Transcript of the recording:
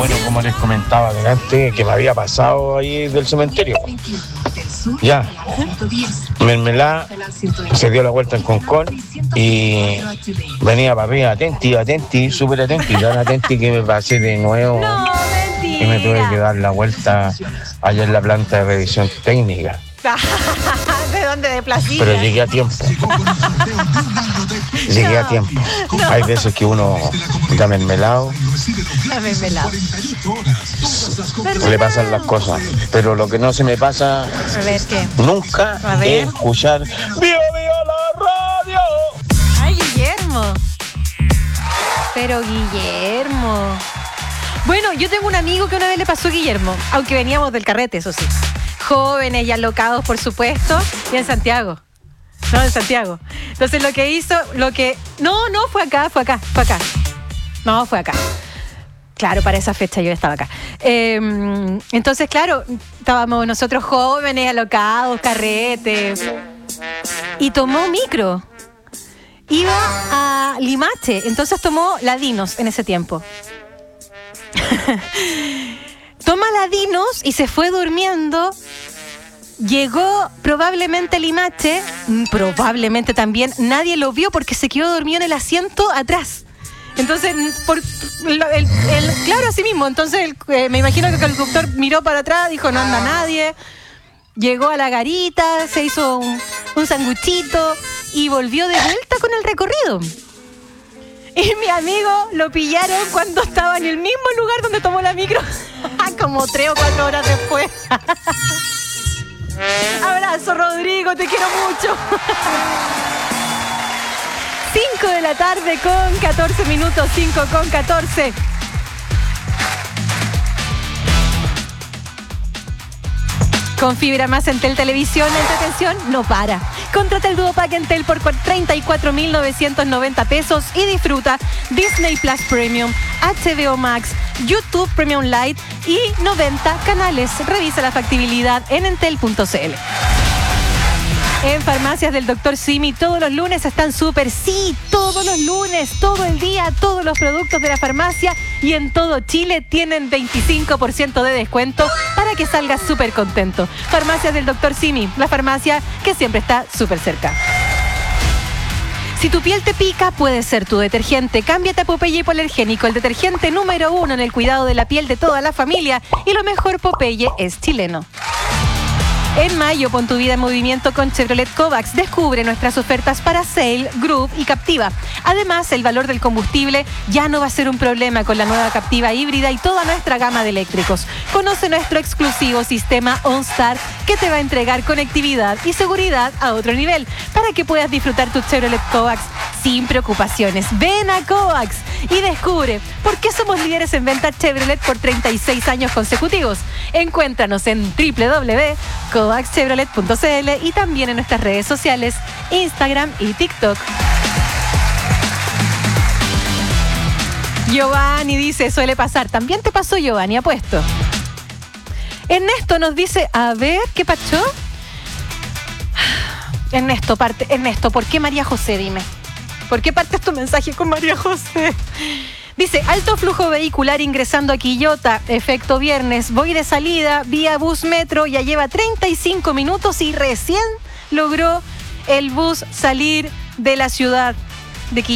bueno, como les comentaba delante, que me había pasado ahí del cementerio. Ya, Mermelada se dio la vuelta en Concón y venía para arriba, atenti, súper atenti, tan atenti que me pasé de nuevo. No, Y me tuve que dar la vuelta allá en la planta de revisión técnica. ¿De dónde? De Placilla. Pero llegué a tiempo. Llegué a tiempo. No. Hay veces que uno da mermelado, le pasan las cosas. Pero lo que no se me pasa A ver, ¿qué? nunca A ver. es escuchar ¡Viva la radio! Ay, Guillermo. Pero Guillermo. Bueno, yo tengo un amigo que una vez le pasó a Guillermo, aunque veníamos del carrete, eso sí. Jóvenes y alocados, por supuesto, y en Santiago. No, en Santiago. Entonces lo que hizo, No, fue acá. No, fue acá. Claro, para esa fecha yo estaba acá. Entonces, claro, estábamos nosotros jóvenes, alocados, carrete. Y tomó micro. Iba a Limache, entonces tomó Ladinos en ese tiempo. Toma Ladinos y se fue durmiendo. Llegó probablemente a Limache, probablemente también nadie lo vio porque se quedó dormido en el asiento atrás. Entonces, claro, así mismo. Entonces, me imagino que el conductor miró para atrás, dijo, no anda nadie. Llegó a la garita, se hizo un sanguchito y volvió de vuelta con el recorrido. Y mi amigo lo pillaron cuando estaba en el mismo lugar donde tomó la micro, como 3 o 4 horas después. Abrazo, Rodrigo, te quiero mucho. 5 de la tarde con 14 minutos, 5:14. Con fibra más Entel Televisión, la entretención no para. Contrata el Duopack Entel por 34.990 pesos y disfruta Disney Plus Premium, HBO Max, YouTube Premium Lite y 90 canales. Revisa la factibilidad en entel.cl. En Farmacias del Dr. Simi todos los lunes están súper, sí, todos los lunes, todo el día, todos los productos de la farmacia y en todo Chile tienen 25% de descuento para que salgas súper contento. Farmacias del Dr. Simi, la farmacia que siempre está súper cerca. Si tu piel te pica, puede ser tu detergente. Cámbiate a Popeye Hipoalergénico, el detergente número 1 en el cuidado de la piel de toda la familia. Y lo mejor, Popeye es chileno. En mayo, pon tu vida en movimiento con Chevrolet Kovacs. Descubre nuestras ofertas para Sail, Groove y Captiva. Además, el valor del combustible ya no va a ser un problema con la nueva Captiva híbrida y toda nuestra gama de eléctricos. Conoce nuestro exclusivo sistema OnStar que te va a entregar conectividad y seguridad a otro nivel para que puedas disfrutar tu Chevrolet Kovacs sin preocupaciones. Ven a Kovacs y descubre por qué somos líderes en venta Chevrolet por 36 años consecutivos. Encuéntranos en www.kovacs.chevrolet.cl y también en nuestras redes sociales, Instagram y TikTok. Giovanni dice, suele pasar. También te pasó, Giovanni, apuesto. Ernesto nos dice, a ver, ¿qué pachó? Ernesto, ¿por qué María José? Dime. ¿Por qué partes tu mensaje con María José? Dice, alto flujo vehicular ingresando a Quillota, efecto viernes, voy de salida, vía bus metro, ya lleva 35 minutos y recién logró el bus salir de la ciudad de Quillota.